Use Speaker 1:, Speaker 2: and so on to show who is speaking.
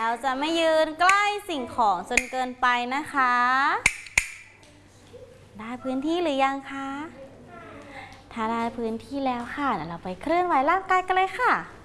Speaker 1: เราจะไม่ยืนใกล้สิ่งของจนเกินไปนะคะได้พื้นที่หรือยังคะถ้าได้พื้นที่แล้วค่ะเดี๋ยวเราไปเคลื่อนไหวร่างกายกันเลยค่ะ